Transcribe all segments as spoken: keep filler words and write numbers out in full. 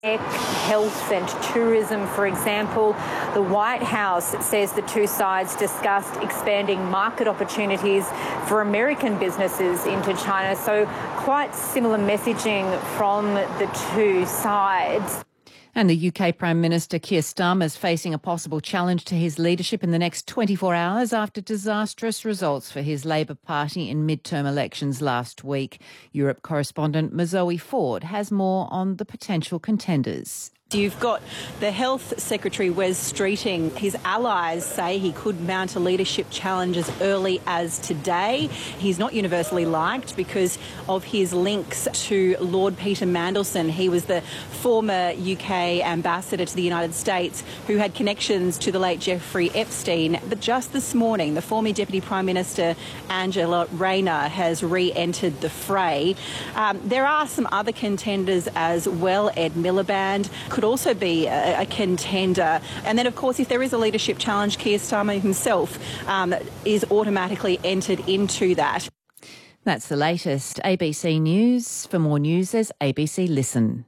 Health and tourism, for example. The White House says the two sides discussed expanding market opportunities for American businesses into China. So quite similar messaging from the two sides. And the U K Prime Minister Keir Starmer is facing a possible challenge to his leadership in the next twenty-four hours after disastrous results for his Labor Party in midterm elections last week. Europe correspondent Mazoe Ford has more on the potential contenders. You've got the Health Secretary, Wes Streeting. His allies say he could mount a leadership challenge as early as today. He's not universally liked because of his links to Lord Peter Mandelson. He was the former U K ambassador to the United States who had connections to the late Jeffrey Epstein. But just this morning, the former Deputy Prime Minister Angela Rayner has re-entered the fray. Um, there are some other contenders as well. Ed Miliband could also be a, a contender. And then, of course, if there is a leadership challenge, Keir Starmer himself um, is automatically entered into that. That's the latest. A B C News. For more news, there's A B C Listen.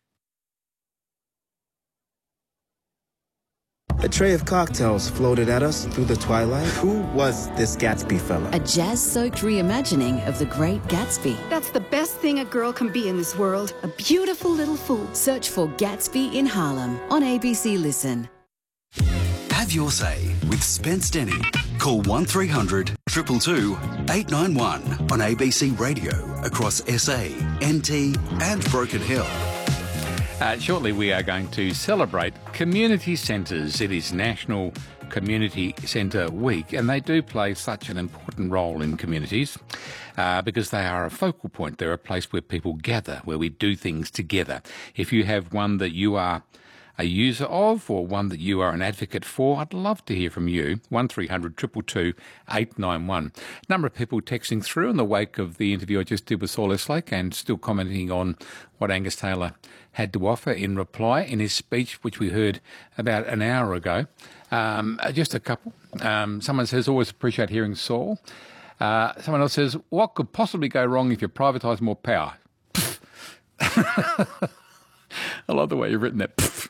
A tray of cocktails floated at us through the twilight. Who was this Gatsby fella? A jazz-soaked reimagining of The Great Gatsby. That's the best thing a girl can be in this world. A beautiful little fool. Search for Gatsby in Harlem on A B C Listen. Have your say with Spence Denny. Call one three hundred two two two eight nine one on A B C Radio across S A, N T and Broken Hill. Uh, shortly we are going to celebrate community centres. It is National Community Centre Week, and they do play such an important role in communities uh, because they are a focal point. They're a place where people gather, where we do things together. If you have one that you are a user of or one that you are an advocate for, I'd love to hear from you. one three hundred two two two eight nine one. A number of people texting through in the wake of the interview I just did with Saul Eslake and still commenting on what Angus Taylor had to offer in reply in his speech, which we heard about an hour ago. Um, just a couple. Um, someone says, always appreciate hearing Saul. Uh, someone else says, what could possibly go wrong if you privatise more power? I love the way you've written that.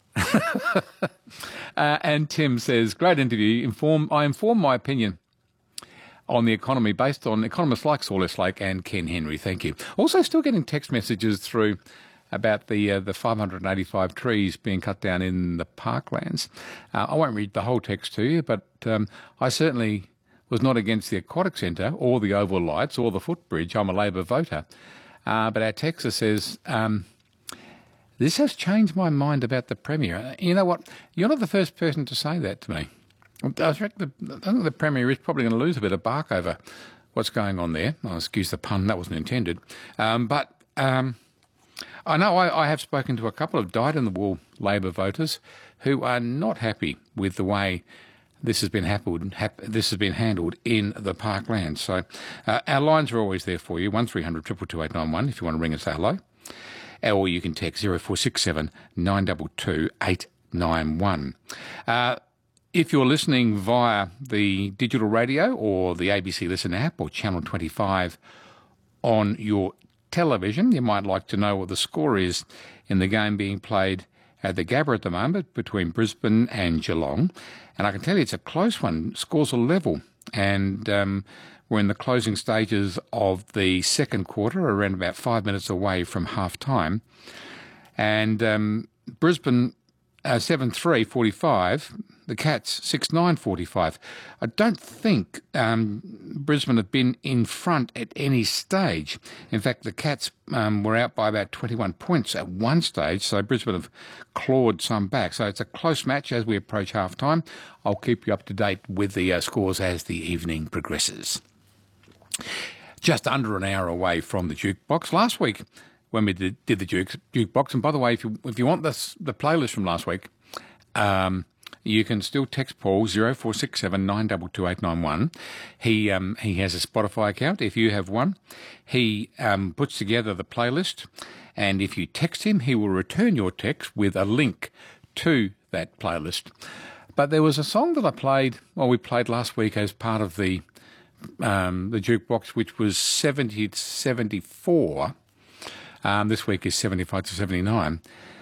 uh, and Tim says, great interview. Inform, I inform my opinion on the economy based on economists like Saul Eslake and Ken Henry. Thank you. Also still getting text messages through about the uh, the five hundred eighty-five trees being cut down in the parklands. Uh, I won't read the whole text to you, but um, I certainly was not against the Aquatic Centre or the Oval Lights or the footbridge. I'm a Labor voter. Uh, but our texter says, um, this has changed my mind about the Premier. You know what? You're not the first person to say that to me. I think the, I think the Premier is probably going to lose a bit of bark over what's going on there. Oh, excuse the pun, that wasn't intended. Um, but um, I know I, I have spoken to a couple of dyed-in-the-wool Labor voters who are not happy with the way this has been handled, hap, this has been handled in the parklands. So uh, our lines are always there for you, one three hundred two two two eight nine one if you want to ring and say hello. Or you can text zero four six seven nine two two eight nine one. Uh, if you're listening via the digital radio or the A B C Listen app or Channel twenty-five on your television, you might like to know what the score is in the game being played at the Gabba at the moment between Brisbane and Geelong. And I can tell you it's a close one. Scores are level. And um, we're in the closing stages of the second quarter, around about five minutes away from half-time. And um, Brisbane uh, seven three forty-five, the Cats six nine forty-five. I don't think um, Brisbane have been in front at any stage. In fact, the Cats um, were out by about twenty-one points at one stage, so Brisbane have clawed some back. So it's a close match as we approach half-time. I'll keep you up to date with the uh, scores as the evening progresses. Just under an hour away from the jukebox. Last week, when we did, did the juke, jukebox, and by the way, if you if you want this the playlist from last week, um, you can still text Paul zero four six seven nine two two eight nine one. He um, he has a Spotify account. If you have one, he um, puts together the playlist, and if you text him, he will return your text with a link to that playlist. But there was a song that I played, well, we played last week as part of the Um, the jukebox, which was seventy to seventy-four. Um, this week is seventy-five to seventy-nine.